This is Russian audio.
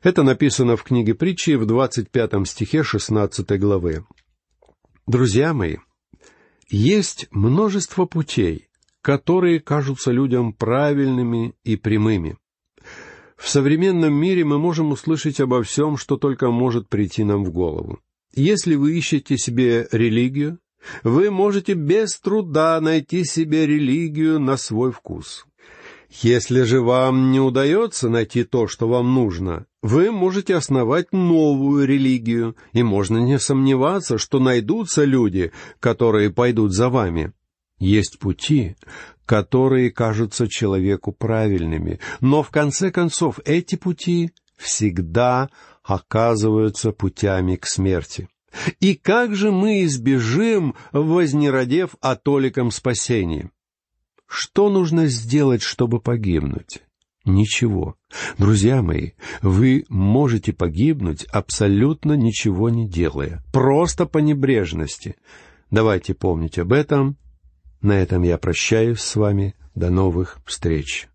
Это написано в книге Притчи в 25 стихе 16 главы. Друзья мои, есть множество путей, которые кажутся людям правильными и прямыми. В современном мире мы можем услышать обо всем, что только может прийти нам в голову. Если вы ищете себе религию, вы можете без труда найти себе религию на свой вкус. Если же вам не удается найти то, что вам нужно, вы можете основать новую религию, и можно не сомневаться, что найдутся люди, которые пойдут за вами. Есть пути, которые кажутся человеку правильными, но в конце концов эти пути всегда оказываются путями к смерти. И как же мы избежим, вознеродев о толиком спасении? Что нужно сделать, чтобы погибнуть? Ничего. Друзья мои, вы можете погибнуть, абсолютно ничего не делая, просто по небрежности. Давайте помнить об этом. На этом я прощаюсь с вами. До новых встреч.